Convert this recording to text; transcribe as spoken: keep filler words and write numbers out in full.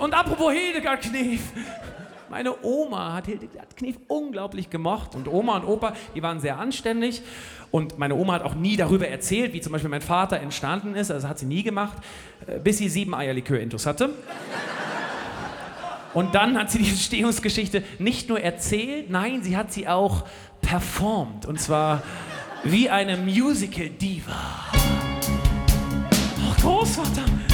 und apropos Hildegard Knef. Meine Oma hat Hildegard Knef unglaublich gemocht. Und Oma und Opa, die waren sehr anständig. Und meine Oma hat auch nie darüber erzählt, wie zum Beispiel mein Vater entstanden ist. Also hat sie nie gemacht, bis sie sieben Eierlikör-Intus hatte. Und dann hat sie die Entstehungsgeschichte nicht nur erzählt, nein, sie hat sie auch performt. Und zwar wie eine Musical-Diva. Oh, Großvater!